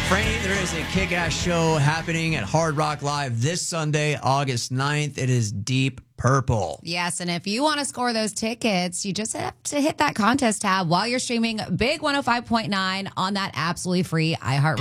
Franny, there is a kick-ass show happening at Hard Rock Live this Sunday, August 9th. It is Deep Purple. Yes, and if you want to score those tickets, you just have to hit that contest tab while you're streaming Big 105.9 on that absolutely free iHeartRadio.